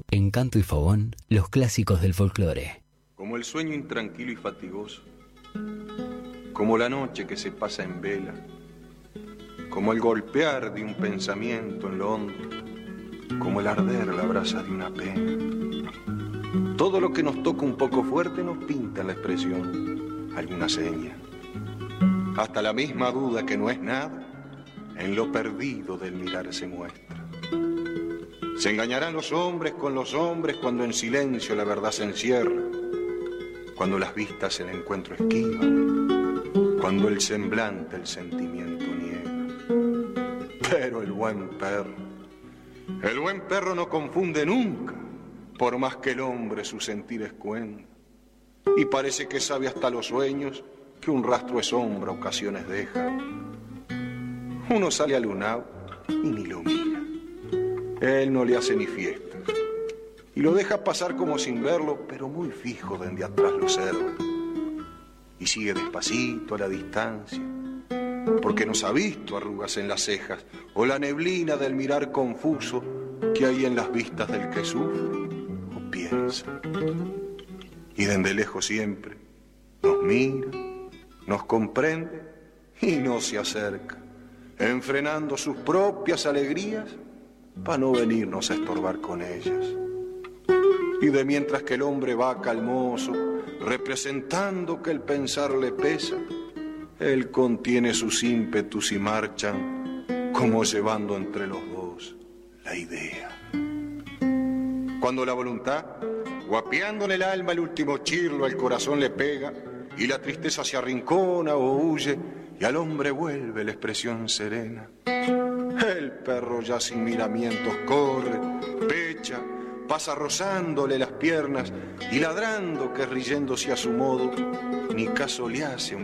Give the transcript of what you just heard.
En Canto y Fogón, los clásicos del folclore. Como el sueño intranquilo y fatigoso, como la noche que se pasa en vela, como el golpear de un pensamiento en lo hondo, como el arder la brasa de una pena. Todo lo que nos toca un poco fuerte nos pinta en la expresión alguna seña. Hasta la misma duda que no es nada, en lo perdido del mirar se muestra. Se engañarán los hombres con los hombres cuando en silencio la verdad se encierra, cuando las vistas el encuentro esquivan, cuando el semblante el sentimiento niega. Pero el buen perro no confunde nunca, por más que el hombre sus sentires cuenta, y parece que sabe hasta los sueños que un rastro de sombra ocasiones deja. Uno sale al lunao y ni lo mira, él no le hace ni fiestas, y lo deja pasar como sin verlo, pero muy fijo desde atrás lo observa, y sigue despacito a la distancia, porque nos ha visto arrugas en las cejas, o la neblina del mirar confuso que hay en las vistas del que sufre o piensa. Y desde lejos siempre nos mira, nos comprende y no se acerca, enfrenando sus propias alegrías para no venirnos a estorbar con ellas. Y de mientras que el hombre va calmoso, representando que el pensar le pesa, él contiene sus ímpetus y marchan como llevando entre los dos la idea. Cuando la voluntad, guapeando en el alma el último chirlo al corazón le pega, y la tristeza se arrincona o huye, y al hombre vuelve la expresión serena, el perro ya sin miramientos corre, pecha, pasa rozándole las piernas y ladrando que riéndose a su modo, ni caso le hace